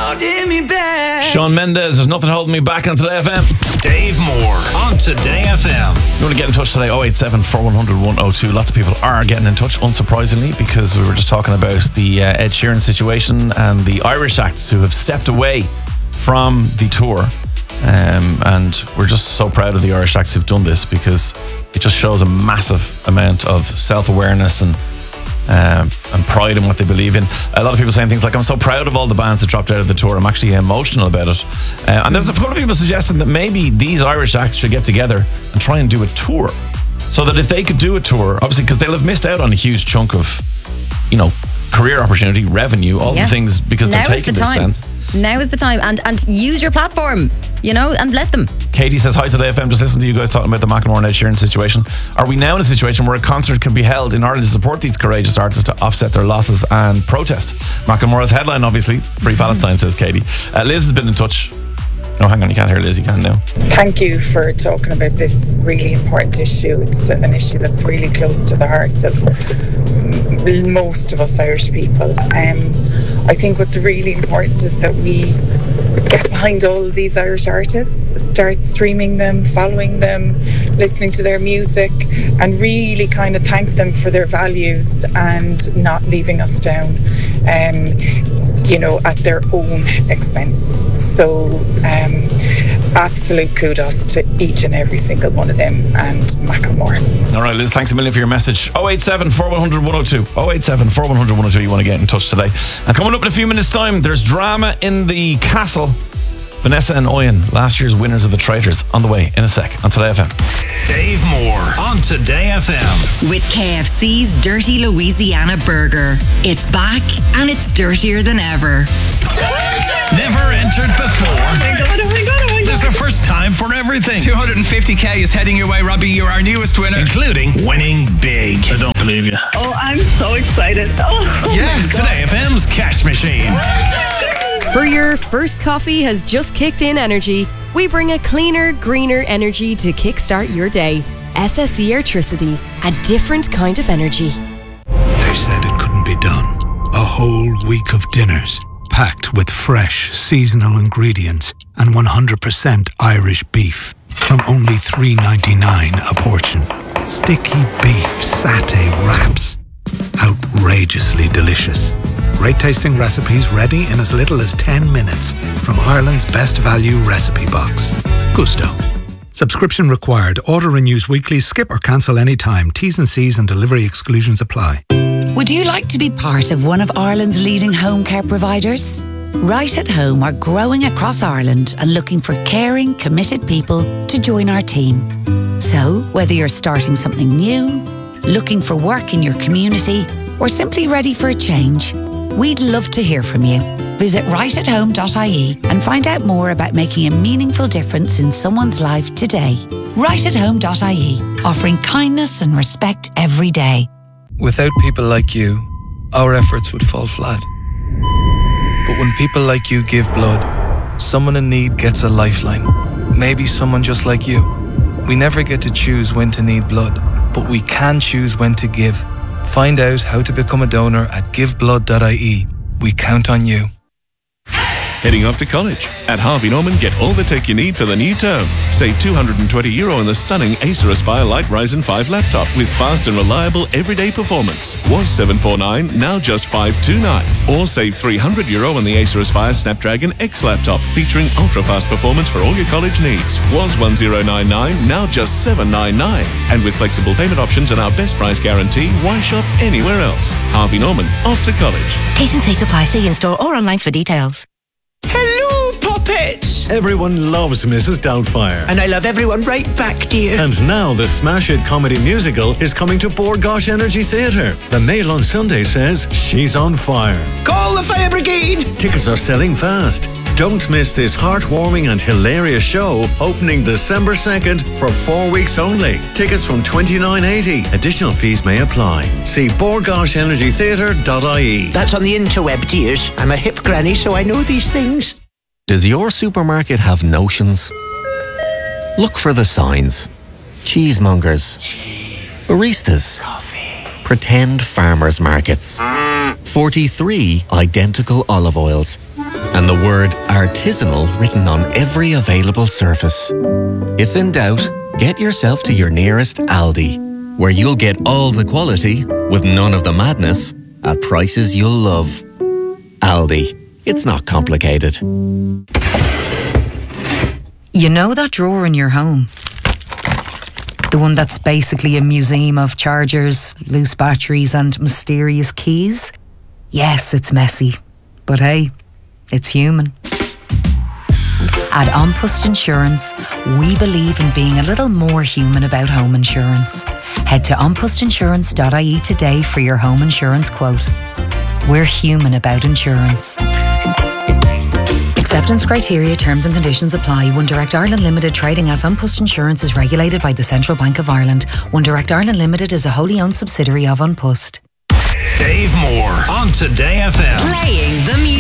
holding me back. Shawn Mendes, There's Nothing Holding Me Back on Today FM. Dave Moore on Today FM. You want to get in touch today, 087 400 102. Lots of people are getting in touch, unsurprisingly, because we were just talking about the Ed Sheeran situation and the Irish acts who have stepped away from the tour. And we're just so proud of the Irish acts who've done this, because it just shows a massive amount of self-awareness and pride in what they believe in. A lot of people saying things like, I'm so proud of all the bands that dropped out of the tour. I'm actually emotional about it. And there's a couple of people suggesting that maybe these Irish acts should get together and try and do a tour, so that if they could do a tour, obviously, because they'll have missed out on a huge chunk of, career opportunity, revenue, all the things, because they're taking this stance. Now is the time, and use your platform, and let them. Katie says, hi Today FM, just listen to you guys talking about the Macklemore and Ed Sheeran situation. Are we now in a situation where a concert can be held in Ireland to support these courageous artists to offset their losses and protest? Macklemore's headline, obviously, Free Palestine, says Katie. Liz has been in touch. No, hang on, you can't hear Liz, you can now. Thank you for talking about this really important issue. It's an issue that's really close to the hearts of most of us Irish people. I think what's really important is that we get behind all of these Irish artists, start streaming them, following them, listening to their music, and really kind of thank them for their values and not leaving us down, at their own expense. So absolute kudos to each and every single one of them and Macklemore. All right, Liz, thanks a million for your message. 087 4100 102. 087 4100 102. You want to get in touch today. And coming up in a few minutes' time, there's drama in the castle. Vanessa and Owen, last year's winners of the Traitors, on the way in a sec on Today FM. Dave Moore on Today FM. With KFC's Dirty Louisiana Burger. It's back and it's dirtier than ever. Never entered before. Oh my God. There's a first time for everything. 250k is heading your way, Robbie. You're our newest winner. Including winning big. I don't believe you. Oh, I'm so excited. Oh yeah, Today FM's cash machine. For your first coffee has just kicked in energy, we bring a cleaner, greener energy to kickstart your day. SSE Airtricity, a different kind of energy. They said it couldn't be done. A whole week of dinners, packed with fresh, seasonal ingredients and 100% Irish beef from only $3.99 a portion. Sticky beef satay wraps. Outrageously delicious. Great tasting recipes ready in as little as 10 minutes from Ireland's best value recipe box. Gusto. Subscription required. Order renews weekly. Skip or cancel anytime. T's and C's and delivery exclusions apply. Would you like to be part of one of Ireland's leading home care providers? Right at Home are growing across Ireland and looking for caring, committed people to join our team. So, whether you're starting something new, looking for work in your community, or simply ready for a change, we'd love to hear from you. Visit rightathome.ie and find out more about making a meaningful difference in someone's life today. Rightathome.ie, offering kindness and respect every day. Without people like you, our efforts would fall flat. But when people like you give blood, someone in need gets a lifeline. Maybe someone just like you. We never get to choose when to need blood, but we can choose when to give. Find out how to become a donor at giveblood.ie. We count on you. Heading off to college? At Harvey Norman, get all the tech you need for the new term. Save €220 on the stunning Acer Aspire Light Ryzen 5 laptop with fast and reliable everyday performance. Was $749, now just $529. Or save €300 on the Acer Aspire Snapdragon X laptop featuring ultra-fast performance for all your college needs. Was $1099, now just $799. And with flexible payment options and our best price guarantee, why shop anywhere else? Harvey Norman, off to college. T&Cs apply. See in-store or online for details. Hello, puppets! Everyone loves Mrs. Doubtfire. And I love everyone right back, dear. And now the smash hit comedy musical is coming to Bord Gáis Energy Theatre. The Mail on Sunday says she's on fire. Call the fire brigade! Tickets are selling fast. Don't miss this heartwarming and hilarious show opening December 2nd for 4 weeks only. Tickets from $29.80. Additional fees may apply. See bordgaishenergytheatre.ie. That's on the interweb, dears. I'm a hip granny, so I know these things. Does your supermarket have notions? Look for the signs. Cheesemongers. Baristas. pretend farmers markets, 43 identical olive oils, and the word artisanal written on every available surface. If in doubt, get yourself to your nearest Aldi, where you'll get all the quality with none of the madness at prices you'll love. Aldi. It's not complicated. You know that drawer in your home? The one that's basically a museum of chargers, loose batteries and mysterious keys? Yes, it's messy. But hey, it's human. At An Post Insurance, we believe in being a little more human about home insurance. Head to anpostinsurance.ie today for your home insurance quote. We're human about insurance. Acceptance criteria, terms and conditions apply. One Direct Ireland Limited, trading as An Post Insurance, is regulated by the Central Bank of Ireland. One Direct Ireland Limited is a wholly owned subsidiary of An Post. Dave Moore on Today FM. Playing the music.